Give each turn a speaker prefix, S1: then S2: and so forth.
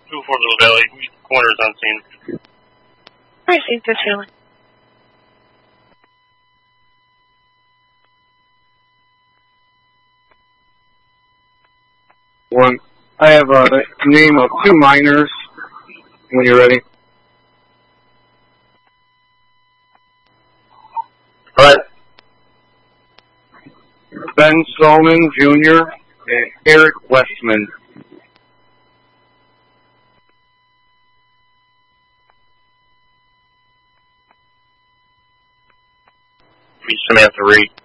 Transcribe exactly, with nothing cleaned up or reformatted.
S1: two four Little Valley, corners on scene.
S2: I see this feeling.
S3: One. I have a name of two miners when you're ready.
S1: Alright.
S3: Ben Solomon Junior and Eric Westman.
S1: Be Samantha Reed.